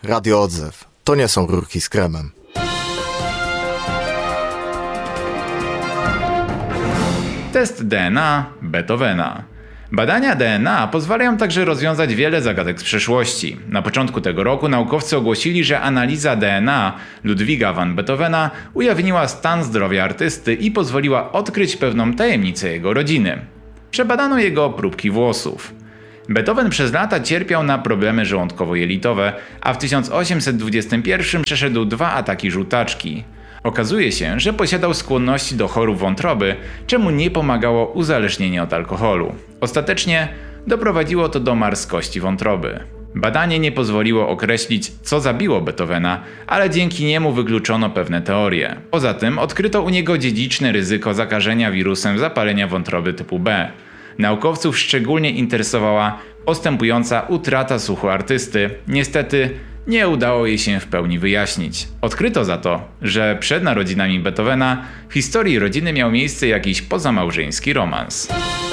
Radio Odzew. To nie są rurki z kremem. Test DNA Beethovena. Badania DNA pozwalają także rozwiązać wiele zagadek z przeszłości. Na początku tego roku naukowcy ogłosili, że analiza DNA Ludwiga van Beethovena ujawniła stan zdrowia artysty i pozwoliła odkryć pewną tajemnicę jego rodziny. Przebadano jego próbki włosów. Beethoven przez lata cierpiał na problemy żołądkowo-jelitowe, a w 1821 przeszedł 2 ataki żółtaczki. Okazuje się, że posiadał skłonności do chorób wątroby, czemu nie pomagało uzależnienie od alkoholu. Ostatecznie doprowadziło to do marskości wątroby. Badanie nie pozwoliło określić, co zabiło Beethovena, ale dzięki niemu wykluczono pewne teorie. Poza tym odkryto u niego dziedziczne ryzyko zakażenia wirusem zapalenia wątroby typu B. Naukowców szczególnie interesowała postępująca utrata słuchu artysty. Niestety nie udało jej się w pełni wyjaśnić. Odkryto za to, że przed narodzinami Beethovena w historii rodziny miał miejsce jakiś pozamałżeński romans.